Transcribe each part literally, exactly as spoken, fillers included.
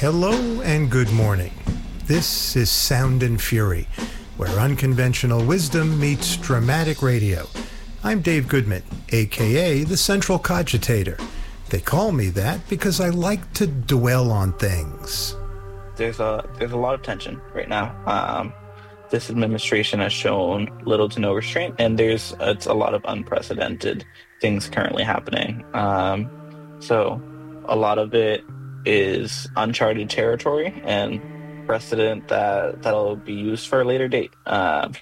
Hello and good morning. This is Sound and Fury, where unconventional wisdom meets dramatic radio. I'm Dave Goodman, a k a the Central Cogitator. They call me that because I like to dwell on things. There's a there's a lot of tension right now. Um, this administration has shown little to no restraint, and there's it's a lot of unprecedented things currently happening. Um, so a lot of it is uncharted territory and precedent that that'll be used for a later date. Um,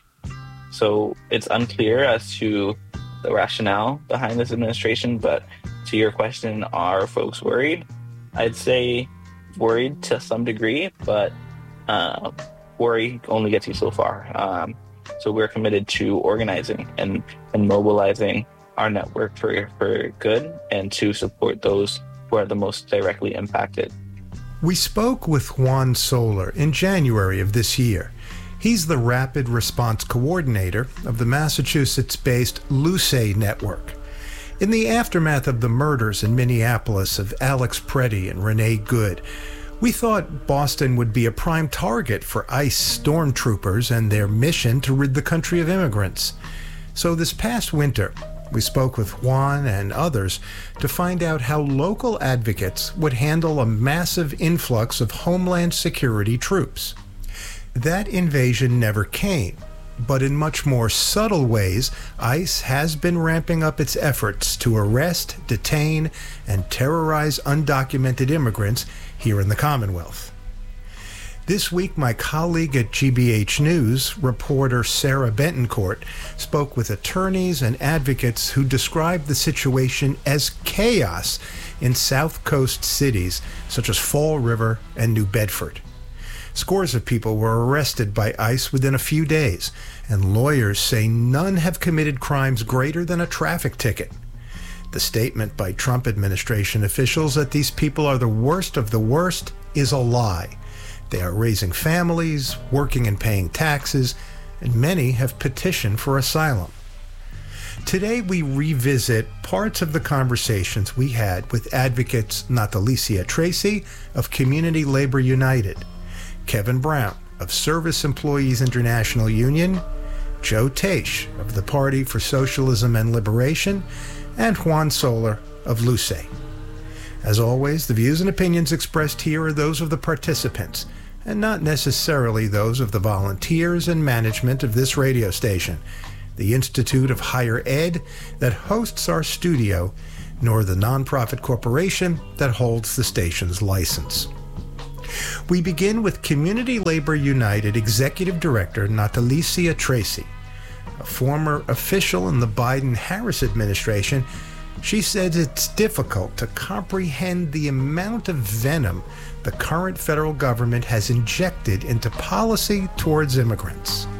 so it's unclear as to the rationale behind this administration, but to your question, are folks worried? I'd say worried to some degree, but uh, worry only gets you so far. Um, so we're committed to organizing and, and mobilizing our network for, for good and to support those who are the most directly impacted. We spoke with Juan Soler in January of this year. He's the Rapid Response Coordinator of the Massachusetts-based Lucé Network. In the aftermath of the murders in Minneapolis of Alex Preddy and Renee Good, we thought Boston would be a prime target for ICE stormtroopers and their mission to rid the country of immigrants. So this past winter, we spoke with Juan and others to find out how local advocates would handle a massive influx of Homeland Security troops. That invasion never came, but in much more subtle ways, ICE has been ramping up its efforts to arrest, detain, and terrorize undocumented immigrants here in the Commonwealth. This week, my colleague at G B H News, reporter Sarah Bentoncourt, spoke with attorneys and advocates who described the situation as chaos in South Coast cities such as Fall River and New Bedford. Scores of people were arrested by ICE within a few days, and lawyers say none have committed crimes greater than a traffic ticket. The statement by Trump administration officials that these people are the worst of the worst is a lie. They are raising families, working and paying taxes, and many have petitioned for asylum. Today we revisit parts of the conversations we had with advocates Natalicia Tracy of Community Labor United, Kevin Brown of Service Employees International Union, Joe Teich of the Party for Socialism and Liberation, and Juan Soler of Lucé. As always, the views and opinions expressed here are those of the participants, and not necessarily those of the volunteers and management of this radio station, the Institute of Higher Ed that hosts our studio, nor the nonprofit corporation that holds the station's license. We begin with Community Labor United Executive Director Natalicia Tracy. A former official in the Biden-Harris administration, she says it's difficult to comprehend the amount of venom the current federal government has injected into policy towards immigrants.